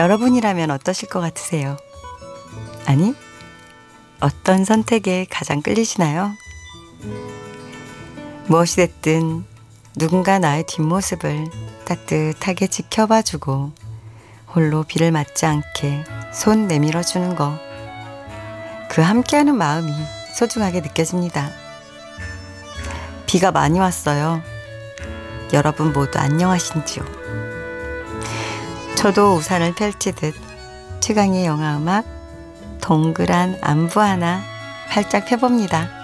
여러분이라면 어떠실 것 같으세요? 아니, 어떤 선택에 가장 끌리시나요? 무엇이 됐든 누군가 나의 뒷모습을 따뜻하게 지켜봐주고 홀로 비를 맞지 않게 손 내밀어주는 거. 그 함께하는 마음이 소중하게 느껴집니다. 비가 많이 왔어요. 여러분 모두 안녕하신지요? 저도 우산을 펼치듯 최강의 영화음악 동그란 안부 하나 활짝 펴봅니다.